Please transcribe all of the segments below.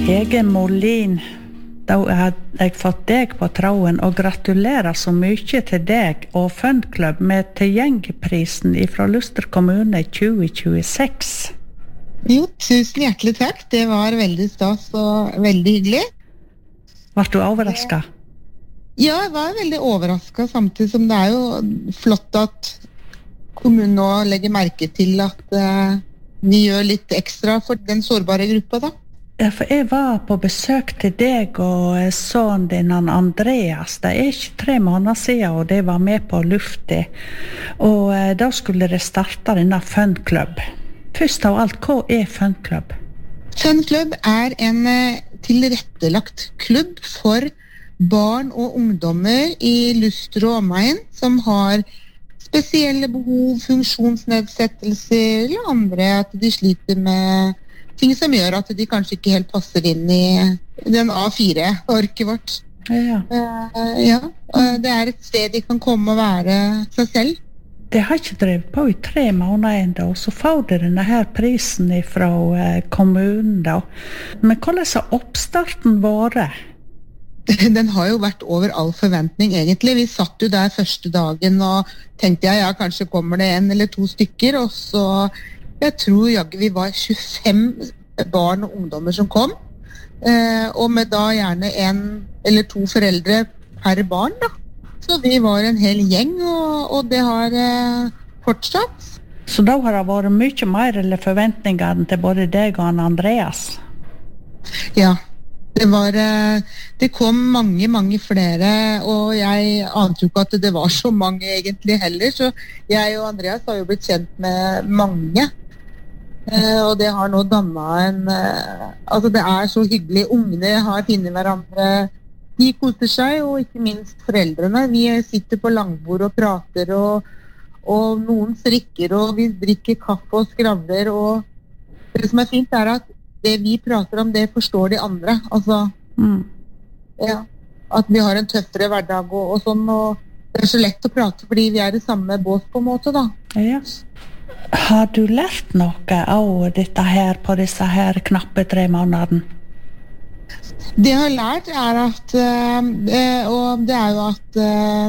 Hege Molin, da har jeg fått deg på tråden, og gratulerer så mye til deg og Funklubb med tilgjengeprisen fra Luster kommune 2026. Jo, tusen hjertelig takk. Det var veldig stas og veldig hyggelig. Var du overrasket? Ja, jeg var veldig overrasket, samtidig som det jo flott at kommunen nå legger merke til at vi gjør litt ekstra for den sårbare gruppa da. Ja, for jeg var på besøk til deg og sønnen din, Andreas. Det ikke 3 måneder siden, og de var med på lufta. Og da skulle det starte denne Funklubb. Først av alt, hva Funklubb? Funklubb en tilrettelagt klubb for barn og ungdommer i Luster og omegn som har spesielle behov, funksjonsnedsettelser eller andre, at de sliter med ting som gjør at de kanskje ikke helt passer inn i den A4-orket vårt. Ja. Det et sted de kan komme og være seg selv. Det har ikke drevet på i 3 måneder enda, og så får de denne her prisen fra kommunen da. Men hvordan har oppstarten vært? Den har jo vært over all forventning egentlig. Vi satt jo der første dagen og tenkte ja, kanskje kommer det 1 eller 2 stykker, og så jeg tror vi var 25 barn og ungdommer som kom, og med da gjerne 1 eller 2 foreldre per barn da. Så vi var en hel gjeng, og det har fortsatt. Så da har det vært mye mer eller forventninger til både deg og Andreas? Ja, det kom mange flere, og jeg ante jo ikke at det var så mange egentlig heller, så jeg og Andreas har jo blitt kjent med mange. Og det har nå dannet altså det så hyggelig. Ungene har finnet hverandre, de koser seg, og ikke minst foreldrene. Vi sitter på langbord og prater, og noen strikker, og vi drikker kaffe og skravler, og det som fint at det vi prater om, det forstår de andre. Altså, ja, at vi har en tøffere hverdag og sånn, og det så lett å prate fordi vi i samme bås på en måte da. Ja. Har du lært noe av dette her på disse her knappe 3 månedene? Det jeg har lært at og det jo at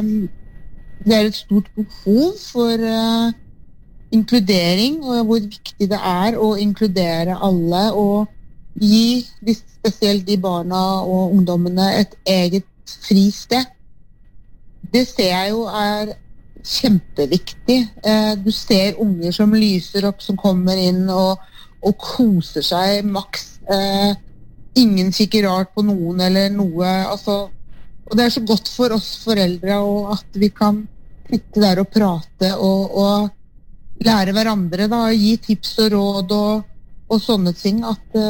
det et stort behov for inkludering, og hvor viktig det å inkludere alle og gi spesielt de barna og ungdommene et eget fristed. Det ser jeg jo kjempeviktig. Du ser unger som lyser opp, som kommer inn og koser seg maks. Ingen kikker rart på noen eller noe. Altså, og det så godt for oss foreldre og at vi kan sitte der og prate og lære hverandre da, gi tips og råd og sånne ting.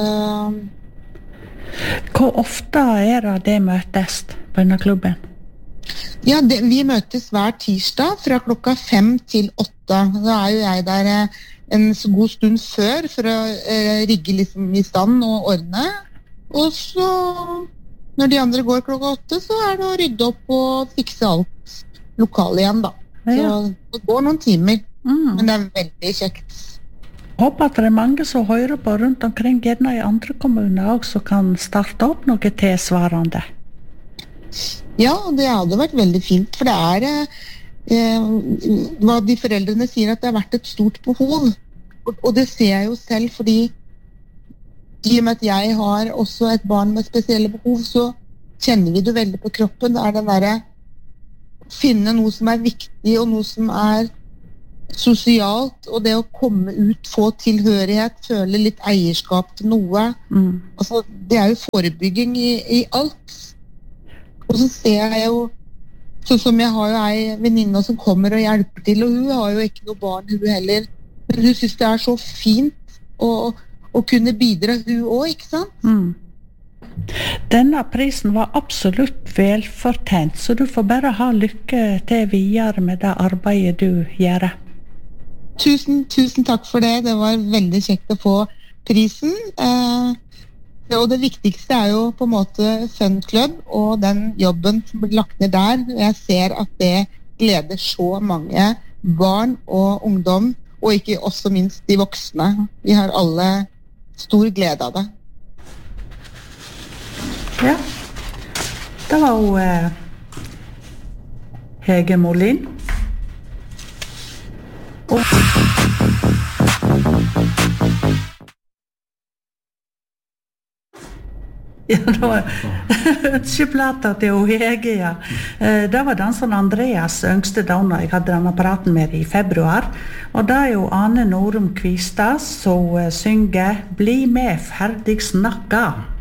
Hvor ofte det møtes på denne klubben? Ja, vi møtes hver tirsdag fra klokka 5 til 8. Da jo jeg der en god stund før for å rigge liksom i stand og ordne. Og så, når de andre går klokka 8, så det å rydde opp og fikse alt lokale igjen da. Så det går noen timer, men det veldig kjekt. Jeg håper at det mange som hører på rundt omkring, gjerne i andre kommuner også, kan starte opp noe tilsvarende. Ja, det hadde vært veldig fint, for det hva de foreldrene sier at det har vært et stort behov, og det ser jeg jo selv, fordi i og med at jeg har også et barn med spesielle behov, så kjenner vi det veldig på kroppen. Det den der finne noe som viktig, og noe som sosialt, og det å komme ut, få tilhørighet, føle litt eierskap til noe. Altså, det jo forebygging i alt. Og så ser jeg jo, sånn som jeg har jo en venninne som kommer og hjelper til, og hun har jo ikke noe barn, hun heller. Men hun synes det så fint å kunne bidra hun også, ikke sant? Denne prisen var absolutt velfortjent, så du får bare ha lykke til videre med det arbeidet du gjør. Tusen takk for det. Det var veldig kjekt å få prisen. Og det viktigste jo på en måte Funklubb og den jobben som blir lagt ned der. Jeg ser at det gleder så mange barn og ungdom, og ikke også minst de voksne. Vi har alle stor glede av det. Ja. Det var jo Hege Molin. Og ja, det var ønskeplata til Hege, ja. Det var dansen Andreas yngste donna jeg hadde denne apparaten med i februar. Og det er jo Ane Norum Kvistad som synger «Bli med, ferdig snakka».